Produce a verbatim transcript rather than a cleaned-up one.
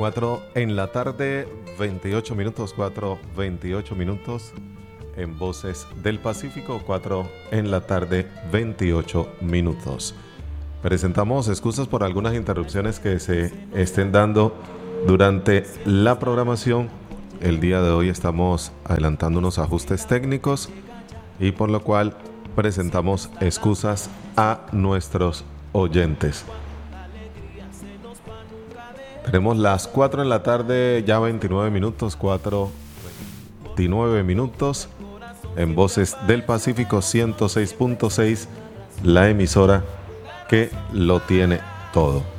cuatro en la tarde, veintiocho minutos, cuatro, veintiocho minutos en Voces del Pacífico, cuatro en la tarde, veintiocho minutos. Presentamos excusas por algunas interrupciones que se estén dando durante la programación. El día de hoy estamos adelantando unos ajustes técnicos y por lo cual presentamos excusas a nuestros oyentes. Tenemos las cuatro en la tarde, ya veintinueve minutos, cuatro, veintinueve minutos en Voces del Pacífico ciento seis punto seis, la emisora que lo tiene todo.